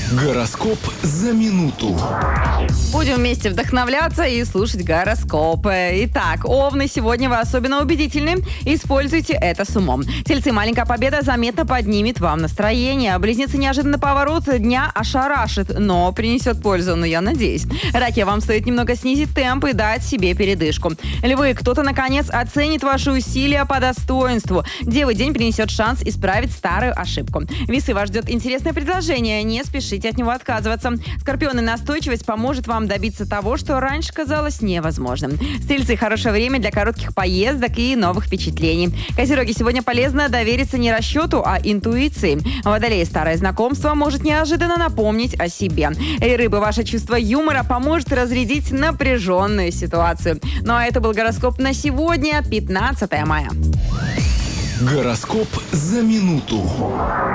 Гороскоп за минуту. Будем вместе вдохновляться и слушать гороскопы. Итак, овны, сегодня вы особенно убедительны. Используйте это с умом. Тельцы, маленькая победа заметно поднимет вам настроение. Близнецы, неожиданный поворот дня ошарашит, но принесет пользу, я надеюсь. Раки, вам стоит немного снизить темп и дать себе передышку. Львы, кто-то, наконец, оценит ваши усилия по достоинству. Девы, день принесет шанс исправить старую ошибку. Весы, вас ждет интересное предложение. Не спешите от него отказываться. Скорпионы, настойчивость поможет вам добиться того, что раньше казалось невозможным. Стрельцы, хорошее время для коротких поездок и новых впечатлений. Козероги, сегодня полезно довериться не расчету, а интуиции. Водолеи, старое знакомство может неожиданно напомнить о себе. И рыбы, ваше чувство юмора поможет разрядить напряженную ситуацию. Ну а это был гороскоп на сегодня, 15 мая. Гороскоп за минуту.